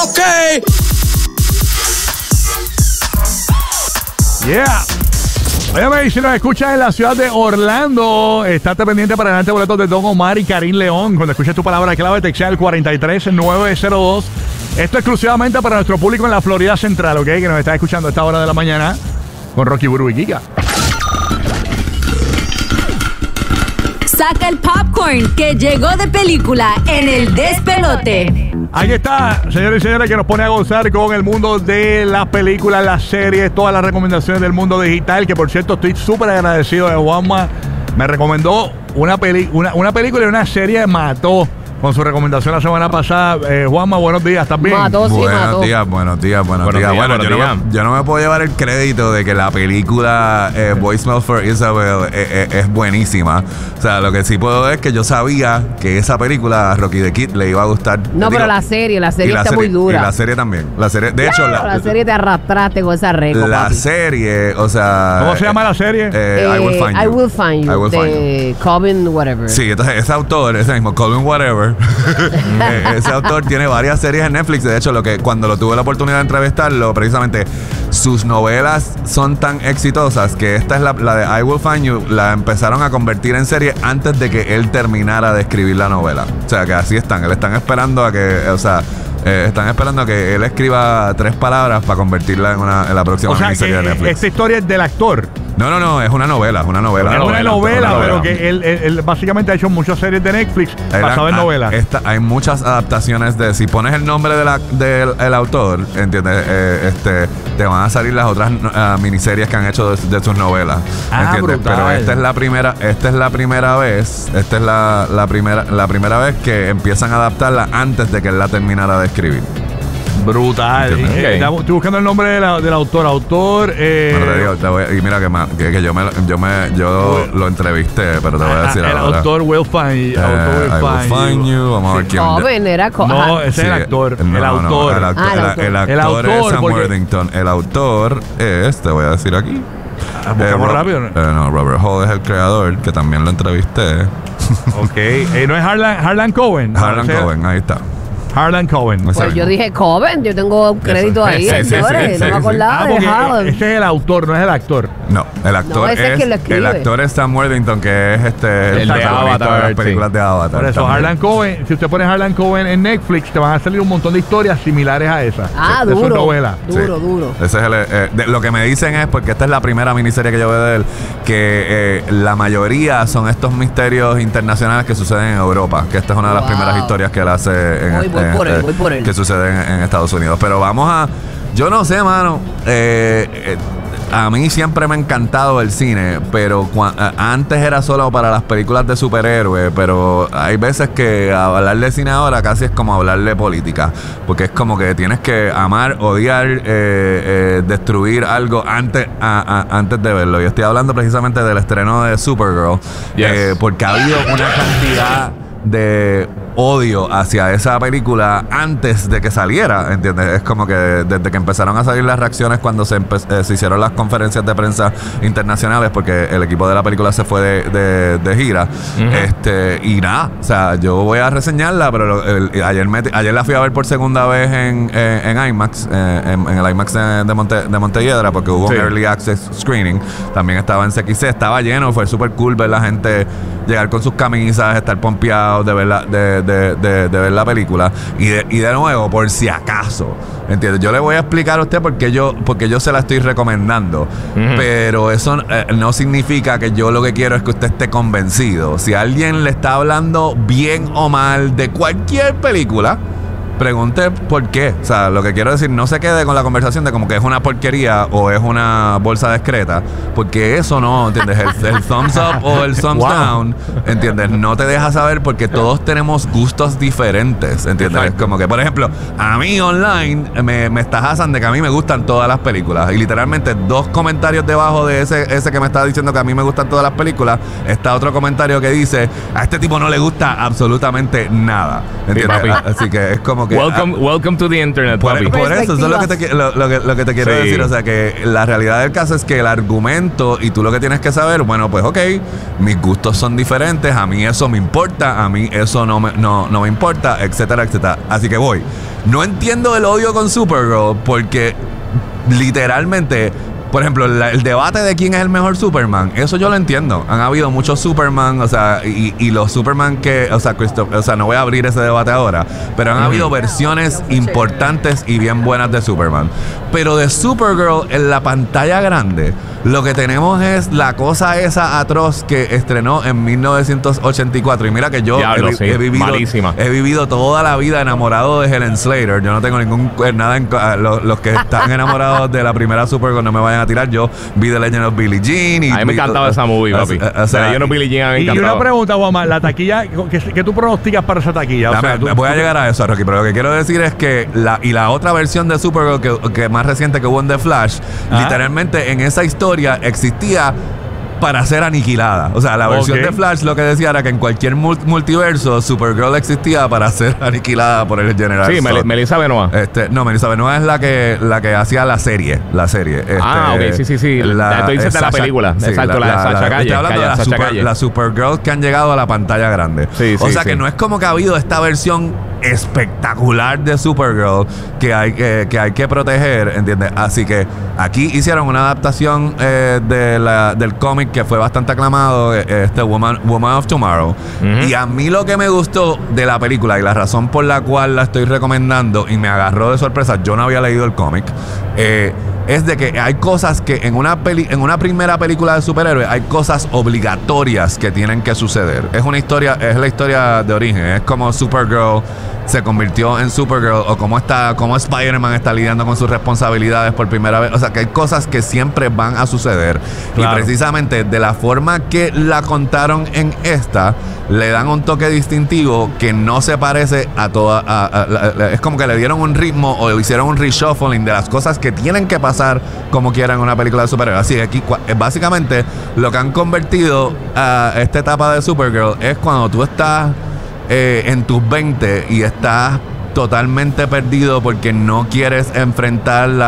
Ok. Yeah. Óyeme, si nos escuchas en la ciudad de Orlando, estate pendiente para ganarte boletos de Don Omar y Karim León. Cuando escuches tu palabra clave, textea al 43902. Esto exclusivamente para nuestro público en la Florida Central, ¿ok? Que nos está escuchando a esta hora de la mañana con Rocky, Burbu y Giga. Saca el popcorn que llegó de película en el despelote. Aquí está, señores y señores, que nos pone a gozar con el mundo de las películas, las series, todas las recomendaciones del mundo digital. Que por cierto, estoy súper agradecido de Juanma. Me recomendó una película y una serie, mató con su recomendación la semana pasada. Juanma, buenos días, ¿estás bien? Mató, sí, Buenos días. Bueno, yo no me puedo llevar el crédito de que la película Voicemail for Isabel es buenísima. O sea, lo que sí puedo es que yo sabía que esa película a Rocky the Kid le iba a gustar. No, pero la serie está muy dura. Y la serie también. La serie, de hecho, la serie te arrastraste con esa récord. La serie, o sea... ¿Cómo se llama la serie? I Will Find You. De Colin Whatever. Sí, entonces ese autor, ese mismo, Colin Whatever, ese autor tiene varias series en Netflix. De hecho, cuando lo tuve la oportunidad de entrevistarlo, precisamente sus novelas son tan exitosas que esta es la de I Will Find You, la empezaron a convertir en serie antes de que él terminara de escribir la novela. O sea, que así están. Él están esperando a que, están esperando a que él escriba 3 palabras para convertirla en la próxima miniserie de Netflix. Esta historia es del actor. No, es una novela. Es una novela, pero que él básicamente ha hecho muchas series de Netflix basadas en novelas. Hay muchas adaptaciones si pones el nombre del autor, ¿entiendes? Te van a salir las otras miniseries que han hecho de sus novelas. ¿Entiendes? Pero esta es la primera vez que empiezan a adaptarla antes de que él la terminara de escribir. Brutal. Estoy buscando el nombre del autor. Bueno, te digo, y mira que yo lo entrevisté, pero te voy a decir el ahora. autor Will Find You. I Will Find You. Vamos a ver quién. No, ese es el actor. El actor es Sam porque... Worthington. El autor es, te voy a decir aquí. Buscamos rápido. Robert Hall es el creador, que también lo entrevisté. Ok. ¿No es Harlan Coben? Harlan Coben, ahí está. Harlan Coben. Pues yo dije Coben, yo tengo un crédito ahí, señores. No me acordaba de Harlan. Ese es el autor, no es el actor. No, el actor el actor es Sam Worthington, que es el de Avatar, las películas de Avatar. Por eso, Harlan Coben, si usted pone Harlan Coben en Netflix, te van a salir un montón de historias similares a esa. Duro. De su novela. Duro. Ese es lo que me dicen es, porque esta es la primera miniserie que yo veo de él, que la mayoría son estos misterios internacionales que suceden en Europa, que esta es una de las primeras historias que él hace voy por él. que suceden en Estados Unidos. Pero vamos a... Yo no sé, mano. A mí siempre me ha encantado el cine, pero antes era solo para las películas de superhéroes, pero hay veces que hablar de cine ahora casi es como hablar de política, porque es como que tienes que amar, odiar, destruir algo antes de verlo. Y estoy hablando precisamente del estreno de Supergirl, porque ha habido una cantidad de odio hacia esa película antes de que saliera, ¿entiendes? Es como que desde que empezaron a salir las reacciones cuando se hicieron las conferencias de prensa internacionales, porque el equipo de la película se fue de gira, y nada, o sea, yo voy a reseñarla, pero ayer la fui a ver por segunda vez en IMAX, en el IMAX de Montelledra, porque hubo un Early Access Screening, también estaba en CXC, estaba lleno, fue súper cool ver la gente llegar con sus camisas, estar pompeados de ver la película, y de nuevo, por si acaso, ¿entiendes? Yo le voy a explicar a usted porque yo se la estoy recomendando, pero eso no significa que yo lo que quiero es que usted esté convencido. Si alguien le está hablando bien o mal de cualquier película, pregunte por qué. O sea, lo que quiero decir, no se quede con la conversación de como que es una porquería o es una bolsa discreta, porque eso no, ¿entiendes? El thumbs up o el thumbs down, ¿entiendes? No te deja saber, porque todos tenemos gustos diferentes, ¿entiendes? Es como que, por ejemplo, a mí online me estajasan de que a mí me gustan todas las películas, y literalmente 2 comentarios debajo de ese que me está diciendo que a mí me gustan todas las películas, está otro comentario que dice: a este tipo no le gusta absolutamente nada, ¿entiendes? Así que es como como que... Welcome to the internet, papi. Por eso es lo que te quiero decir. O sea, que la realidad del caso es que el argumento, y tú lo que tienes que saber, bueno, pues ok, mis gustos son diferentes, a mí eso me importa, a mí eso no me importa, etcétera, etcétera. Así que voy. No entiendo el odio con Supergirl porque literalmente... Por ejemplo, el debate de quién es el mejor Superman, eso yo lo entiendo. Han habido muchos Superman, o sea, y los Superman que, o sea, no voy a abrir ese debate ahora, pero han habido versiones importantes y bien buenas de Superman. Pero de Supergirl en la pantalla grande, lo que tenemos es la cosa esa atroz que estrenó en 1984. Y mira que yo he vivido toda la vida enamorado de Helen Slater. Yo no tengo nada los que están enamorados de la primera Supergirl no me vayan a tirar. Yo vi The Legend of Billie Jean. A mí me encantaba esa movie, papi. O sea, yo no Billie Jean, a mí me encantaba. Y una pregunta, Guamá, la taquilla, ¿qué tú pronosticas para esa taquilla? O sea, voy a llegar a eso, Rocky, pero lo que quiero decir es que la otra versión de Supergirl que más reciente que hubo en The Flash, literalmente en esa historia existía para ser aniquilada. O sea, la versión de Flash lo que decía era que en cualquier multiverso Supergirl existía para ser aniquilada por el General Zod. Melissa Benoist. No, Melissa Benoist es la que hacía la serie. Ok, sí. Tú dices de la película. Sí, exacto, la de Sacha Calle. Estoy hablando de la Supergirl que han llegado a la pantalla grande. O sea que no es como que ha habido esta versión espectacular de Supergirl que hay que proteger, ¿entiendes? Así que aquí hicieron una adaptación del cómic que fue bastante aclamado, Woman of Tomorrow. Y a mí lo que me gustó de la película y la razón por la cual la estoy recomendando y me agarró de sorpresa, yo no había leído el cómic, es de que hay cosas que en una primera película de superhéroes hay cosas obligatorias que tienen que suceder. Es la historia de origen. Es como Supergirl se convirtió en Supergirl, o como Spider-Man está lidiando con sus responsabilidades por primera vez. O sea, que hay cosas que siempre van a suceder. Claro. Y precisamente de la forma que la contaron en esta, le dan un toque distintivo que no se parece a es como que le dieron un ritmo o hicieron un reshuffling de las cosas que tienen que pasar como quieran en una película de superhéroes. Así que aquí básicamente lo que han convertido a esta etapa de Supergirl es cuando tú estás en tus 20 y estás totalmente perdido porque no quieres enfrentar las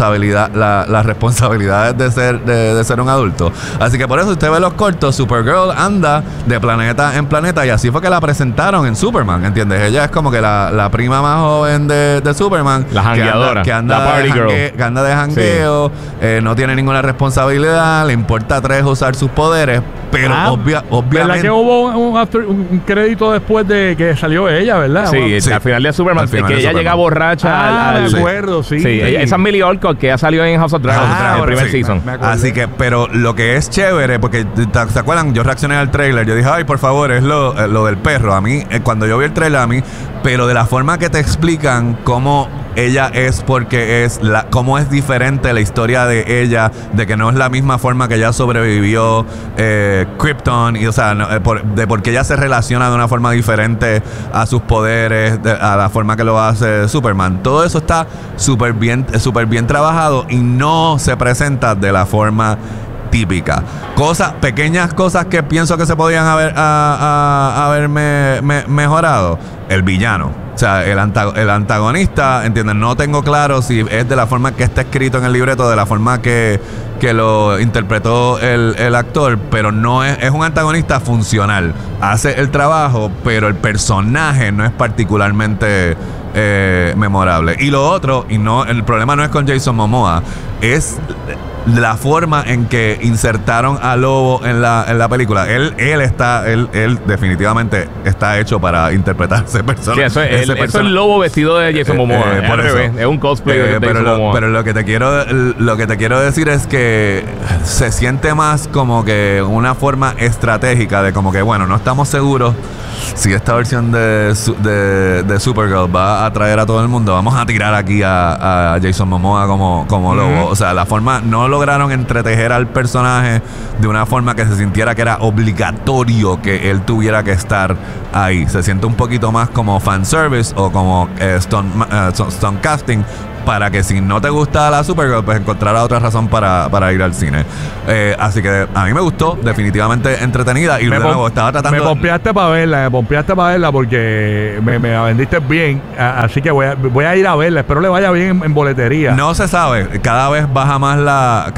responsabilidades de ser un adulto. Así que por eso usted ve los cortos, Supergirl anda de planeta en planeta y así fue que la presentaron en Superman, ¿entiendes? Ella es como que la prima más joven de Superman, la jangueadora, que anda de jangueo, no tiene ninguna responsabilidad, le importa tres usar sus poderes, pero obviamente... ¿Verdad que hubo un crédito después de que salió ella, verdad? Sí, al final de Superman, que ella llega borracha me acuerdo, sí. Esa es Millie Alcott, que ya salió en House of Dragons en el primer season. Así que, pero lo que es chévere, porque ¿se acuerdan? Yo reaccioné al trailer, yo dije, ay, por favor, es lo del perro. A mí, cuando yo vi el trailer, pero de la forma que te explican cómo ella es, porque cómo es diferente la historia de ella, de que no es la misma forma que ella sobrevivió Krypton, y o sea, de por qué ella se relaciona de una forma diferente a sus poderes, a la forma que lo hace Superman. Todo eso está súper bien trabajado y no se presenta de la forma típica. Pequeñas cosas que pienso que se podían haber mejorado. El villano. O sea, el antagonista, ¿entiendes? No tengo claro si es de la forma que está escrito en el libreto, de la forma que lo interpretó el actor, pero no es un antagonista funcional. Hace el trabajo, pero el personaje no es particularmente memorable. Y lo otro, el problema no es con Jason Momoa, es la forma en que insertaron a Lobo en la película. Él definitivamente está hecho para interpretar ese personaje. Sí, eso es Lobo vestido de Jason Momoa. Es un cosplay de Jason Momoa. Pero lo que te quiero decir es que se siente más como que una forma estratégica de como que, bueno, no estamos seguros si esta versión de Supergirl va a atraer a todo el mundo. Vamos a tirar aquí a Jason Momoa como Lobo. O sea, la forma, no lograron entretejer al personaje de una forma que se sintiera que era obligatorio que él tuviera que estar ahí. Se siente un poquito más como fanservice o como stunt casting, para que si no te gusta la Supergirl, pues encontrarás otra razón para ir al cine. Así que a mí me gustó, definitivamente entretenida. Y luego estaba tratando... Me pompeaste para verla porque me la vendiste bien. Así que voy a ir a verla. Espero le vaya bien en boletería. No se sabe. Cada vez baja más las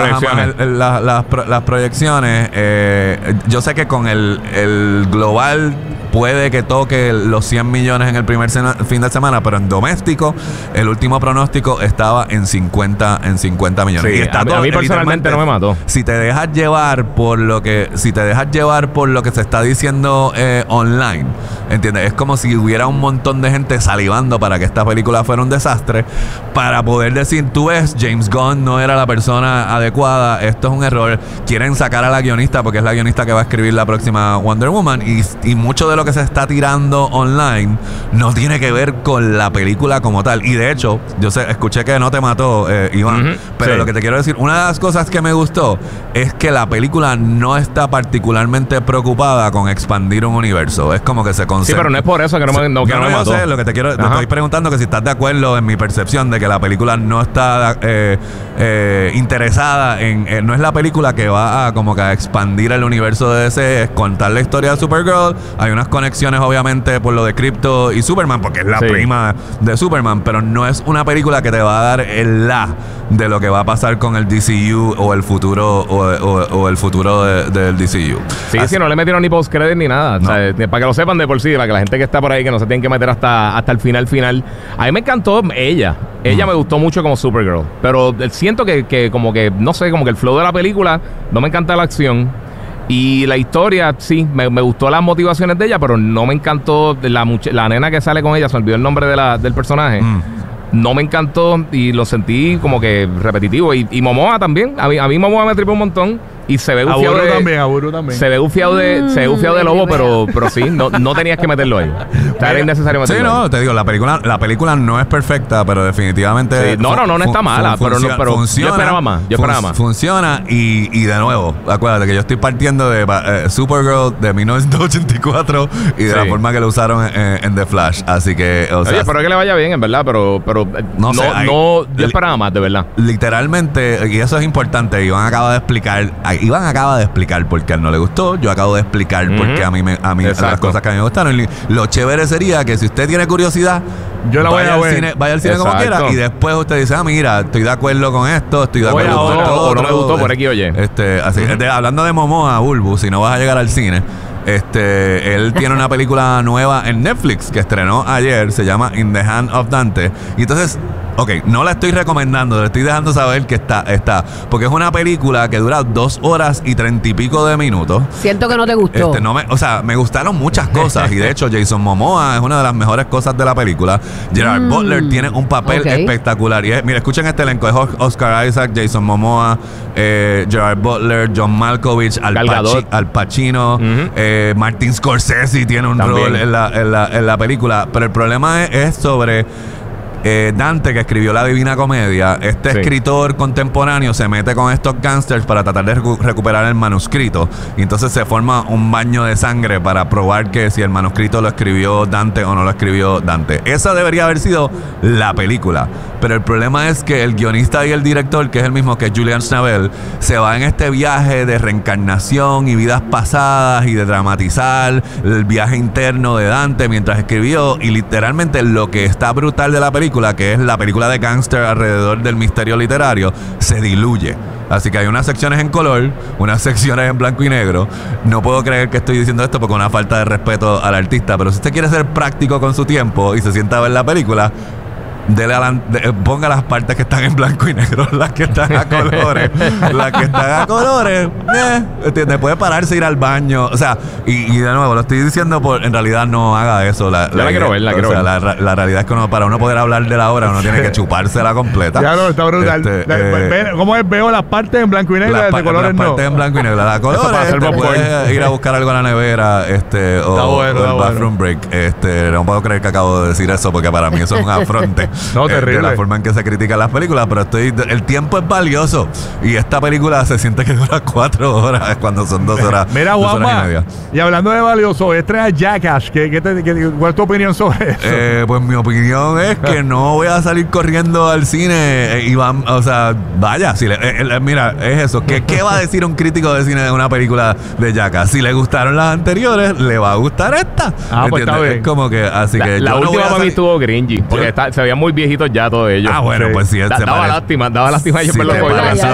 proyecciones. Yo sé que con el global puede que toque los 100 millones en el primer fin de semana, pero en doméstico el último pronóstico estaba en 50 millones. Sí, y está a mí personalmente no me mató. Si te dejas llevar por lo que se está diciendo online, ¿entiendes? Es como si hubiera un montón de gente salivando para que esta película fuera un desastre, para poder decir, tú ves, James Gunn no era la persona adecuada, esto es un error, quieren sacar a la guionista porque es la guionista que va a escribir la próxima Wonder Woman, y mucho de lo que se está tirando online no tiene que ver con la película como tal. Y de hecho, escuché que no te mató, Iván, pero lo que te quiero decir, una de las cosas que me gustó es que la película no está particularmente preocupada con expandir un universo. Es como que se concentra. Sí, pero no es por eso que no me mató. Sé, lo que te estoy preguntando, que si estás de acuerdo en mi percepción de que la película no está interesada en no es la película que va a como que a expandir el universo de DC, es contar la historia de Supergirl. Hay unas conexiones obviamente por lo de Krypto y Superman, porque es la prima de Superman, pero no es una película que te va a dar el de lo que va a pasar con el DCU o el futuro o el futuro del DCU. Sí, si no le metieron ni post-credit ni nada. No. O sea, para que lo sepan de por sí, para que la gente que está por ahí que no se tienen que meter hasta el final. A mí me encantó ella me gustó mucho como Supergirl, pero siento que como que, no sé, como que el flow de la película no me encanta la acción. Y la historia, sí, me gustó las motivaciones de ella, pero no me encantó la nena que sale con ella, se me olvidó el nombre del personaje. No me encantó y lo sentí como que repetitivo. Y Momoa también. A mí Momoa me tripó un montón. Y se ve gufiado también. Se ve gufiado de Lobo, pero sí, no tenías que meterlo ahí. O sea, era innecesario meterlo. Sí, no, ahí. te digo, la película no es perfecta, pero definitivamente. Sí, no está mala, pero funciona, yo esperaba más. Funciona y de nuevo, acuérdate que yo estoy partiendo de Supergirl de 1984 y de la forma que lo usaron en The Flash. Así que, oye, espero que le vaya bien, en verdad, pero yo esperaba más, de verdad. Literalmente, y eso es importante, Iván acaba de explicar por qué a él no le gustó. Yo acabo de explicar por qué a mí las cosas que a mí me gustaron. Y lo chévere sería que si usted tiene curiosidad, yo la voy a ver. Vaya al cine como quiera y después usted dice, mira, estoy de acuerdo con esto, estoy de acuerdo con esto. O no me gustó por X o Y. Así, hablando de Momoa, Bulbu, si no vas a llegar al cine, él tiene una película nueva en Netflix que estrenó ayer, se llama In the Hand of Dante. Y entonces, no la estoy recomendando, le estoy dejando saber que está, porque es una película que dura 2 horas y 30 y pico de minutos. Siento que no te gustó. Me gustaron muchas cosas y de hecho Jason Momoa es una de las mejores cosas de la película. Gerard Butler tiene un papel espectacular. Y mira, escuchen este elenco: es Oscar Isaac, Jason Momoa, Gerard Butler, John Malkovich, Al Pacino, Martin Scorsese tiene un rol en la película. Pero el problema es sobre Dante, que escribió La Divina Comedia. Escritor contemporáneo se mete con estos gangsters para tratar de recuperar el manuscrito, y entonces se forma un baño de sangre para probar que si el manuscrito lo escribió Dante o no lo escribió Dante. Esa debería haber sido la película, pero el problema es que el guionista y el director, que es el mismo que Julian Schnabel, se va en este viaje de reencarnación y vidas pasadas y de dramatizar el viaje interno de Dante mientras escribió, y literalmente lo que está brutal de la película, que es la película de gángster alrededor del misterio literario, se diluye. Así que hay unas secciones en color, unas secciones en blanco y negro. No puedo creer que estoy diciendo esto porque es una falta de respeto al artista, pero si usted quiere ser práctico con su tiempo y se sienta a ver la película, ponga las partes que están en blanco y negro, las que están a colores. Las que están a colores, ¿entiendes? Puede pararse, ir al baño. O sea, y de nuevo, lo estoy diciendo en realidad no haga eso. La quiero ver. La realidad es que para uno poder hablar de la obra, uno tiene que chupársela completa. Ya no, está brutal. ¿Cómo es? Veo las partes en blanco y negro, de colores no. Las partes en blanco y negro. Las colores, puedes ir a buscar algo en la nevera, o el bathroom break. No puedo creer que acabo de decir eso, porque para mí eso es un afronte. No, terrible. De la forma en que se critican las películas, pero el tiempo es valioso y esta película se siente que dura 4 horas cuando son 2 horas. Mira, Juanma, y hablando de valioso, estrena Jackass. ¿Cuál es tu opinión sobre eso? Pues mi opinión es que no voy a salir corriendo al cine y o sea, vaya, mira, es eso. ¿Qué va a decir un crítico de cine de una película de Jackass? Si le gustaron las anteriores, le va a gustar esta. Pues está bien. Es como que, así que la última para mí estuvo cringy, porque se veían muy viejitos ya todos ellos. Bueno, pues sí. Daba lástima ellos si verlo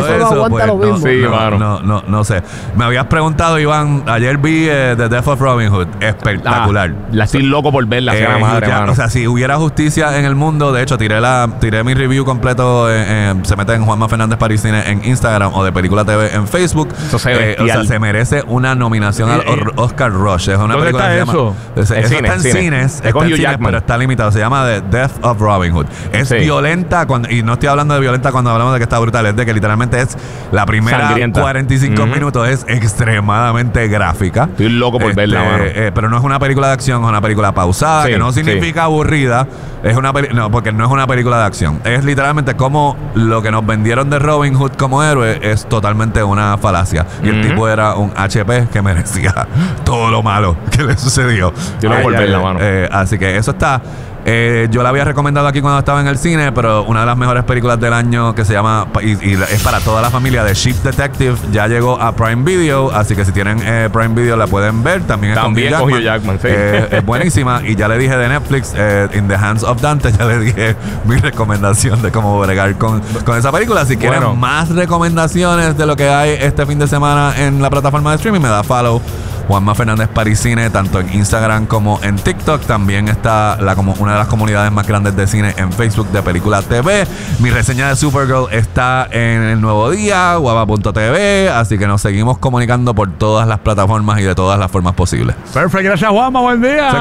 no sé. Me habías preguntado, Iván, ayer vi The Death of Robin Hood. Espectacular. La estoy loco por verla, sea la madre, mano. O sea, si hubiera justicia en el mundo, de hecho, tiré mi review completo, se mete en Juanma Fernández París Cine en Instagram o de Película TV en Facebook. Eso se ve o sea, se merece una nominación al Oscar Rush. Es una ¿Dónde película está eso? Eso está en cines. Es con Hugh Jackman, pero está limitado. Se llama The Death of Robin Hood. Es violenta, y no estoy hablando de violenta cuando hablamos de que está brutal, es de que literalmente es la primera sangrienta. 45 minutos es extremadamente gráfica. Estoy loco por verla, mano. Pero no es una película de acción, es una película pausada, que no significa aburrida. Es una no, porque no es una película de acción. Es literalmente como lo que nos vendieron de Robin Hood como héroe es totalmente una falacia. Y el tipo era un HP que merecía todo lo malo que le sucedió. Estoy loco por verla, mano. Así que eso está. Yo la había recomendado aquí cuando estaba en el cine, pero una de las mejores películas del año que se llama, y es para toda la familia, de Sheep Detective, ya llegó a Prime Video, así que si tienen Prime Video la pueden ver. También con Hugh Jackman, sí. Es buenísima. Y ya le dije de Netflix, In the Hands of Dante, ya le dije mi recomendación de cómo bregar con esa película. Si quieren más recomendaciones de lo que hay este fin de semana en la plataforma de streaming, me da follow Juanma Fernández París Cine, tanto en Instagram como en TikTok. También está una de las comunidades más grandes de cine en Facebook de Película TV. Mi reseña de Supergirl está en El Nuevo Día, guava.tv, así que nos seguimos comunicando por todas las plataformas y de todas las formas posibles. Perfecto, gracias Juanma, buen día.